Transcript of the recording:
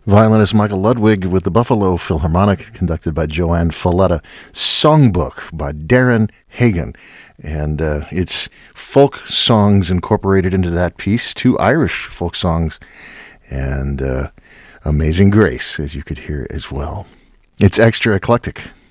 Violinist Michael Ludwig with the Buffalo Philharmonic, conducted by Joanne Falletta. Songbook by Darren Hagen. And it's folk songs incorporated into that piece, 2 Irish folk songs, and Amazing Grace, as you could hear as well. It's extra eclectic.